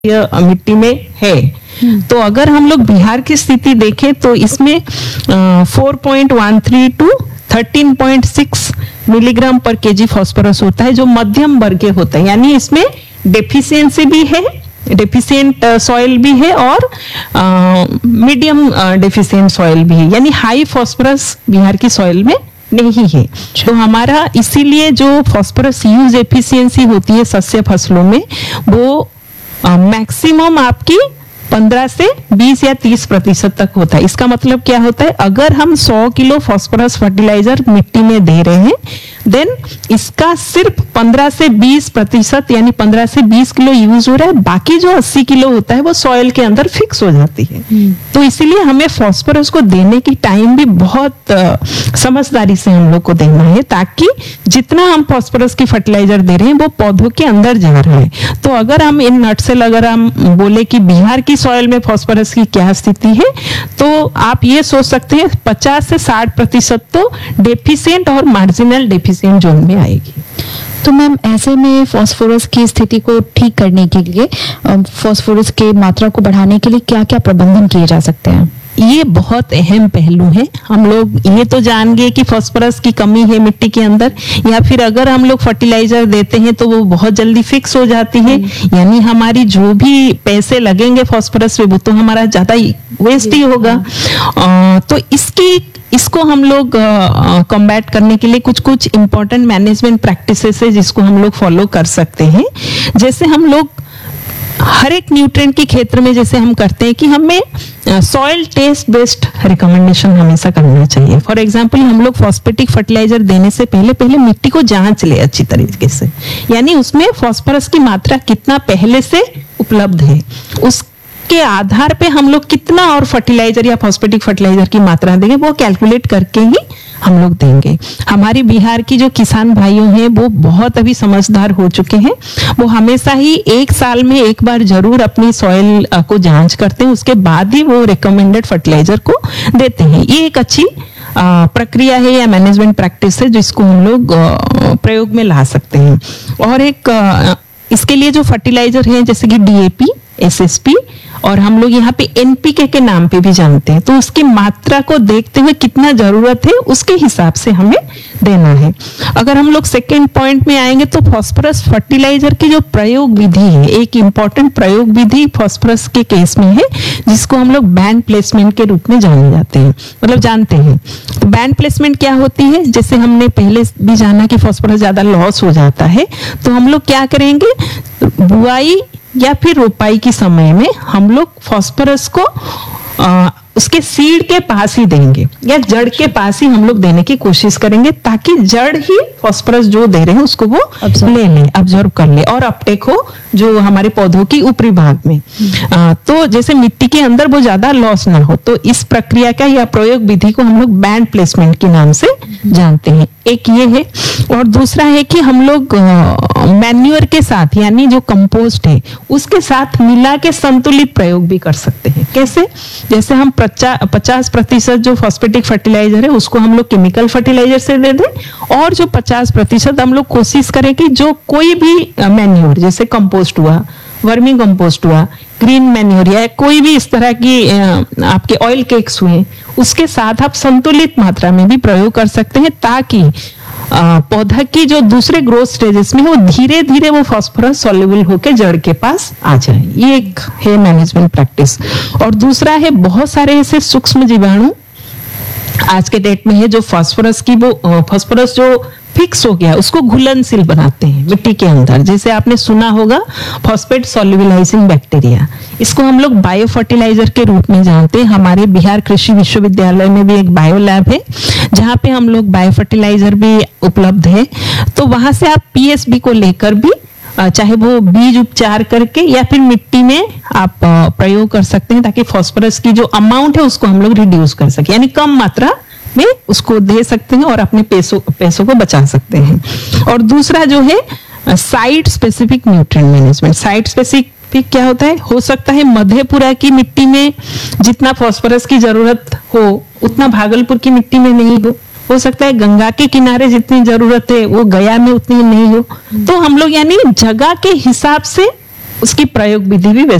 मिट्टी में है। तो अगर हम लोग बिहार की स्थिति देखें तो इसमें 4.13 टू 13.6 मिलीग्राम पर केजी फास्फोरस होता है, जो मध्यम वर्गीय होता है। यानी इसमें डेफिशिएंसी भी है, डेफिशिएंट सॉइल भी है और मीडियम डेफिशिएंट सॉइल भी है। यानी हाई फास्फोरस बिहार की सॉइल में नहीं है। तो हमारा इसीलिए जो फास्फोरस यूज एफिशिएंसी होती है सस्य फसलों में, वो मैक्सिमम आपकी 15 से 20 या 30% तक होता है। इसका मतलब क्या होता है, अगर हम 100 किलो फास्फोरस फर्टिलाइजर मिट्टी में दे रहे हैं, देन इसका सिर्फ 15 से 20% यानी 15 से 20 किलो यूज हो रहा है। बाकी जो 80 किलो होता है वो सॉइल के अंदर फिक्स हो जाती है। तो इसीलिए हमें फास्फोरस को देने की टाइम भी बहुत समझदारी से हम लोग को देना है, ताकि जितना हम फास्फोरस की फर्टिलाइजर दे रहे हैं वो पौधों के अंदर जा रहा है। तो अगर हम इन नटसेल अगर हम बोले कि बिहार की सॉइल में फास्फोरस की क्या स्थिति है, तो आप ये सोच सकते हैं 50 से 60% तो डेफिशिएंट और मार्जिनल डेफिशिएंट जोन में आएगी। तो मैम, ऐसे में फास्फोरस की स्थिति को ठीक करने के लिए, फास्फोरस के मात्रा को बढ़ाने के लिए क्या क्या प्रबंधन किए जा सकते हैं? ये बहुत अहम पहलू है। हम लोग ये तो जान गए कि फास्फोरस की कमी है मिट्टी के अंदर, या फिर अगर हम लोग फर्टिलाइजर देते हैं तो वो बहुत जल्दी फिक्स हो जाती है। यानी हमारी जो भी पैसे लगेंगे फास्फोरस पे, वो तो हमारा ज्यादा वेस्ट ही होगा। तो इसको हम लोग कॉम्बैट करने के लिए कुछ इंपॉर्टेंट मैनेजमेंट प्रैक्टिसेस है जिसको हम लोग फॉलो कर सकते हैं। जैसे हम लोग हर एक न्यूट्रिएंट के क्षेत्र में जैसे हम करते हैं कि हमें सॉइल टेस्ट बेस्ड रिकमेंडेशन हमेशा करना चाहिए। फॉर एग्जांपल, हम लोग फॉस्फेटिक फर्टिलाइजर देने से पहले मिट्टी को जांच ले अच्छी तरीके से, यानी उसमें फास्फोरस की मात्रा कितना पहले से उपलब्ध है, उसके आधार पे हम लोग कितना और फर्टिलाइजर या फॉस्फेटिक फर्टिलाइजर की मात्रा देंगे वो कैलकुलेट करके ही हम लोग देंगे। हमारी बिहार की जो किसान भाइयों हैं वो बहुत अभी समझदार हो चुके हैं। वो हमेशा ही 1 साल में एक बार जरूर अपनी सॉइल को जांच करते हैं, उसके बाद ही वो रिकमेंडेड फर्टिलाइजर को देते हैं। ये एक अच्छी प्रक्रिया है या मैनेजमेंट प्रैक्टिस है जिसको हम लोग प्रयोग में ला सकते हैं। और एक इसके लिए जो फर्टिलाइजर है जैसे कि DAP, SSP और हम लोग यहाँ पे NPK के नाम पे भी जानते हैं, तो उसकी मात्रा को देखते हुए कितना जरूरत है उसके हिसाब से हमें देना है। अगर हम लोग सेकेंड पॉइंट में आएंगे तो फास्फोरस फर्टिलाइजर की जो प्रयोग विधि है, एक इंपॉर्टेंट प्रयोग विधि फास्फोरस के केस में है जिसको हम लोग बैंड प्लेसमेंट के रूप में जाने जाते हैं, मतलब जानते हैं। तो बैंड प्लेसमेंट क्या होती है, जैसे हमने पहले भी जाना कि फास्फोरस ज्यादा लॉस हो जाता है, तो हम लोग क्या करेंगे, बुआई या फिर रोपाई के समय में हम लोग फास्फोरस को उसके सीड के पास ही देंगे या जड़ के पास ही हम लोग देने की कोशिश करेंगे, ताकि जड़ ही फास्फोरस जो दे रहे हैं उसको वो ले ले, ऑब्जर्व कर ले और अपटेक हो जो हमारे पौधों की ऊपरी भाग में। तो जैसे मिट्टी के अंदर वो ज्यादा लॉस ना हो, तो इस प्रक्रिया का या प्रयोग विधि को हम लोग बैंड प्लेसमेंट के नाम से जानते हैं। एक ये है, और दूसरा है कि हम लोग मैन्योर के साथ यानी जो कंपोस्ट है उसके साथ मिला के संतुलित प्रयोग भी कर सकते हैं। कैसे, जैसे हम 50% जो फॉस्फेटिक फर्टिलाइजर है उसको हम लोग केमिकल फर्टिलाइजर से दे दें, और जो 50% हम लोग कोशिश करें कि जो कोई भी मैन्योर जैसे कंपोस्ट हुआ, वर्मी कंपोस्ट हुआ, ग्रीन मैन्योर या कोई भी इस तरह की आपके ऑयल केक्स हुए, उसके साथ आप संतुलित मात्रा में भी प्रयोग कर सकते हैं, ताकि पौधा की जो दूसरे ग्रोथ स्टेजेस में वो धीरे धीरे वो फास्फोरस सॉल्युबल होकर जड़ के पास आ जाए। ये एक है मैनेजमेंट प्रैक्टिस। और दूसरा है, बहुत सारे ऐसे सूक्ष्म जीवाणु आज के डेट में है जो फास्फोरस जो फिक्स हो गया उसको घुलनशील बनाते हैं मिट्टी के अंदर। जैसे आपने सुना होगा फॉस्फेट सॉल्युबलाइजिंग बैक्टीरिया, इसको हम लोग बायो फर्टिलाइजर के रूप में जानते हैं। हमारे बिहार कृषि विश्वविद्यालय में भी एक बायो लैब है जहाँ पे हम लोग बायो फर्टिलाइजर भी उपलब्ध है। तो वहां से आप PSB को लेकर भी चाहे वो बीज उपचार करके या फिर मिट्टी में आप प्रयोग कर सकते हैं, ताकि फास्फोरस की जो अमाउंट है उसको हम लोग रिड्यूस कर सके, यानी कम मात्रा में उसको दे सकते हैं और अपने पैसों को बचा सकते हैं। और दूसरा जो है site specific nutrient management. Site specific क्या होता है, हो सकता है मधेपुरा की मिट्टी में जितना फास्फोरस की जरूरत हो उतना भागलपुर की मिट्टी में नहीं हो सकता है गंगा के किनारे जितनी जरूरत है वो गया में उतनी नहीं हो। तो हम लोग यानी जगह के हिसाब से उसकी प्रयोग विधि भी